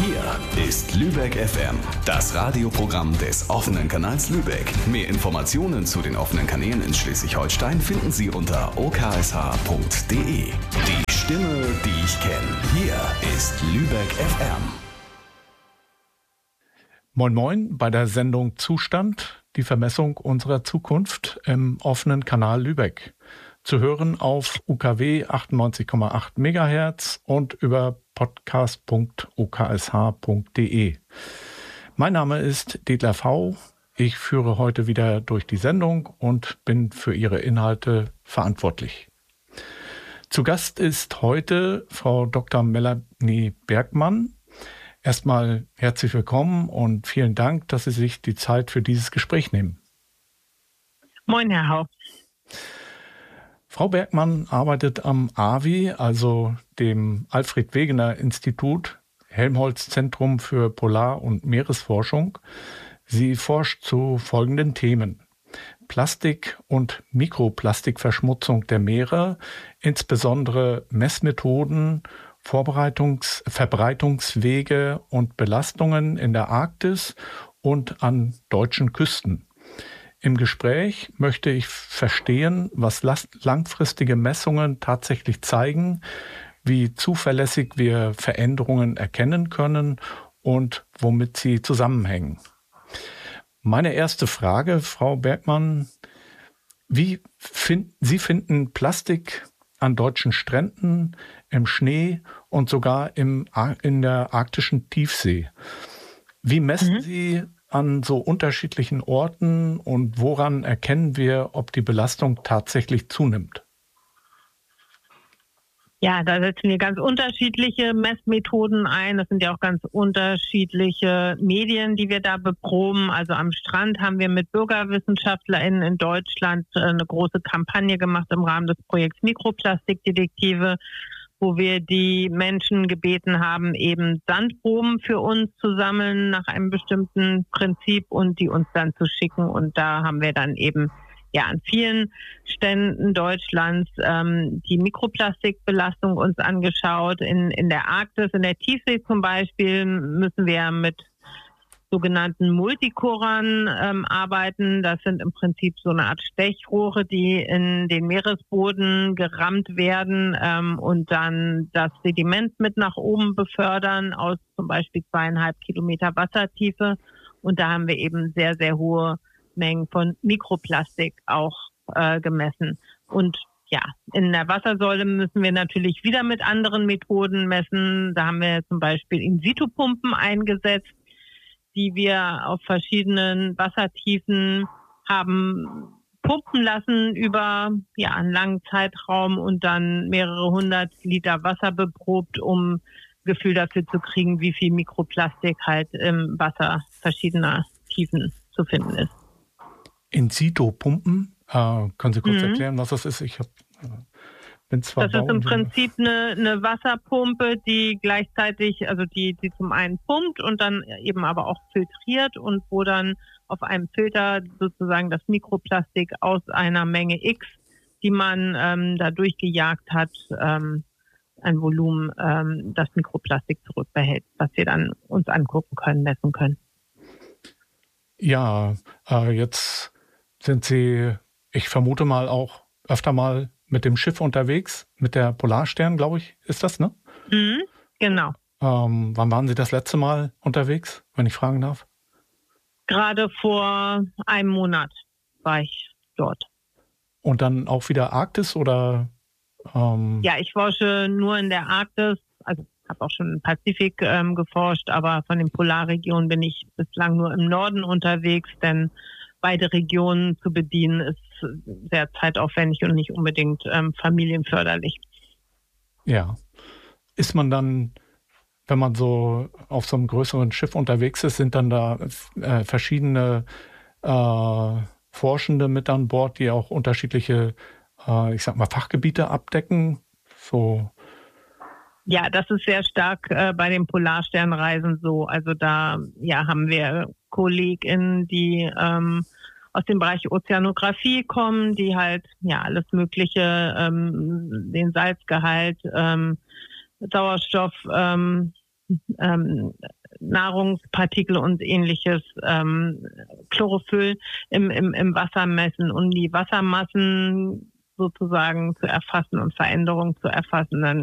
Hier ist Lübeck FM, das Radioprogramm des offenen Kanals Lübeck. Mehr Informationen zu den offenen Kanälen in Schleswig-Holstein finden Sie unter oksh.de. Die Stimme, die ich kenne. Hier ist Lübeck FM. Moin Moin bei der Sendung Zustand, die Vermessung unserer Zukunft im offenen Kanal Lübeck. Zu hören auf UKW 98,8 MHz und über podcast.oksh.de. Mein Name ist Detlef V. Ich führe heute wieder durch die Sendung und bin für ihre Inhalte verantwortlich. Zu Gast ist heute Frau Dr. Melanie Bergmann. Erstmal herzlich willkommen und vielen Dank, dass Sie sich die Zeit für dieses Gespräch nehmen. Moin, Herr Hau. Frau Bergmann arbeitet am AWI, also dem Alfred-Wegener-Institut, Helmholtz-Zentrum für Polar- und Meeresforschung. Sie forscht zu folgenden Themen: Plastik- und Mikroplastikverschmutzung der Meere, insbesondere Messmethoden, Verbreitungswege und Belastungen in der Arktis und an deutschen Küsten. Im Gespräch möchte ich verstehen, was langfristige Messungen tatsächlich zeigen, wie zuverlässig wir Veränderungen erkennen können und womit sie zusammenhängen. Meine erste Frage, Frau Bergmann: Sie finden Plastik an deutschen Stränden, im Schnee und sogar in der arktischen Tiefsee. Wie messen Sie an so unterschiedlichen Orten und woran erkennen wir, ob die Belastung tatsächlich zunimmt? Ja, da setzen wir ganz unterschiedliche Messmethoden ein. Das sind ja auch ganz unterschiedliche Medien, die wir da beproben. Also am Strand haben wir mit BürgerwissenschaftlerInnen in Deutschland eine große Kampagne gemacht im Rahmen des Projekts Mikroplastikdetektive, wo wir die Menschen gebeten haben, eben Sandproben für uns zu sammeln nach einem bestimmten Prinzip und die uns dann zu schicken. Und da haben wir dann eben an vielen Ständen Deutschlands die Mikroplastikbelastung uns angeschaut. In der Arktis, in der Tiefsee zum Beispiel, müssen wir mit sogenannten Multicorern arbeiten. Das sind im Prinzip so eine Art Stechrohre, die in den Meeresboden gerammt werden und dann das Sediment mit nach oben befördern aus zum Beispiel 2,5 Kilometer Wassertiefe. Und da haben wir eben sehr, sehr hohe Mengen von Mikroplastik auch gemessen. Und in der Wassersäule müssen wir natürlich wieder mit anderen Methoden messen. Da haben wir zum Beispiel In-situ-Pumpen eingesetzt, die wir auf verschiedenen Wassertiefen haben pumpen lassen über einen langen Zeitraum und dann mehrere 100 Liter Wasser beprobt, um ein Gefühl dafür zu kriegen, wie viel Mikroplastik halt im Wasser verschiedener Tiefen zu finden ist. In-situ-Pumpen? Können Sie kurz erklären, was das ist? Das ist im Prinzip eine Wasserpumpe, die gleichzeitig, also die zum einen pumpt und dann eben aber auch filtriert und wo dann auf einem Filter sozusagen das Mikroplastik aus einer Menge X, die man da durchgejagt hat, ein Volumen, das Mikroplastik zurückbehält, was wir dann uns angucken können, messen können. Ja, jetzt sind Sie, ich vermute mal, auch öfter mal mit dem Schiff unterwegs, mit der Polarstern, glaube ich, ist das, ne? Genau. Wann waren Sie das letzte Mal unterwegs, wenn ich fragen darf? Gerade vor einem Monat war ich dort. Und dann auch wieder Arktis oder? Ja, ich forsche nur in der Arktis, also habe auch schon im Pazifik geforscht, aber von den Polarregionen bin ich bislang nur im Norden unterwegs, denn beide Regionen zu bedienen ist sehr zeitaufwendig und nicht unbedingt familienförderlich. Ja. Ist man dann, wenn man so auf so einem größeren Schiff unterwegs ist, sind dann da verschiedene Forschende mit an Bord, die auch unterschiedliche, Fachgebiete abdecken? So. Ja, das ist sehr stark bei den Polarsternreisen so. Also da haben wir KollegInnen, die aus dem Bereich Ozeanographie kommen, die halt alles Mögliche, den Salzgehalt, Sauerstoff Nahrungspartikel und ähnliches Chlorophyll im Wasser messen, um die Wassermassen sozusagen zu erfassen und Veränderungen zu erfassen. Dann